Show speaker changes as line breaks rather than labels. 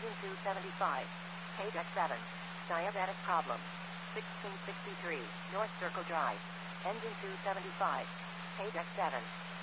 Engine 275. Page X7. Diabetic problem. 1663, North Circle Drive. Engine 275. Page X7.